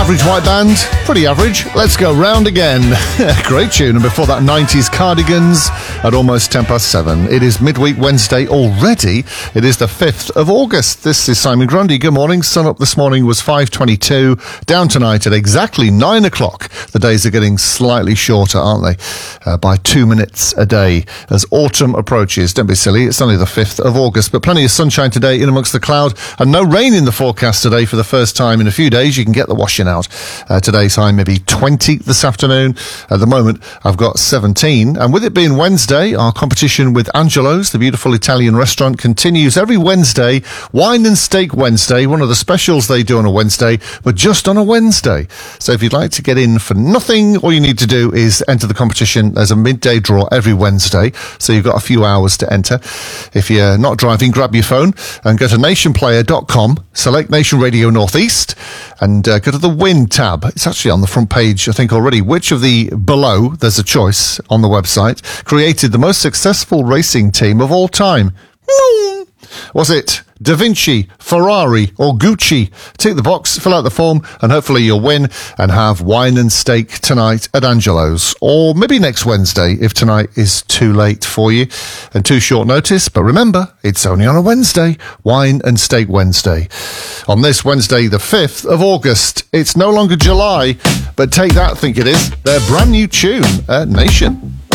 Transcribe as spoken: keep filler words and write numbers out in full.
Average white band, pretty average. Let's go round again. Great tune. And before that, nineties Cardigans at almost ten past seven. It is midweek Wednesday already. It is the fifth of August. This is Simon Grundy. Good morning. Sun up this morning was five twenty-two. Down tonight at exactly nine o'clock. The days are getting slightly shorter, aren't they? Uh, by two minutes a day as autumn approaches. Don't be silly. It's only the fifth of August, but plenty of sunshine today in amongst the cloud and no rain in the forecast today for the first time in a few days. You can get the washing out. Uh, today's high maybe twenty this afternoon. At the moment, I've got seventeen. And with it being Wednesday, our competition with Angelo's, the beautiful Italian restaurant, continues every Wednesday. Wine and Steak Wednesday, one of the specials they do on a Wednesday, but just on a Wednesday. So if you'd like to get in for nothing, all you need to do is enter the competition. There's a midday draw every Wednesday, so you've got a few hours to enter. If you're not driving, grab your phone and go to nation player dot com, select Nation Radio Northeast, and uh, go to the Win tab. It's actually on the front page, I think, already. Which of the below, there's a choice on the website, created the most successful racing team of all time? Was it Da Vinci, Ferrari or Gucci? Tick the box, fill out the form, and hopefully you'll win and have wine and steak tonight at Angelo's. Or maybe next Wednesday if tonight is too late for you and too short notice. But remember, it's only on a Wednesday. Wine and Steak Wednesday. On this Wednesday, the fifth of August. It's no longer July, but take that, think it is. Their brand new tune at Nation.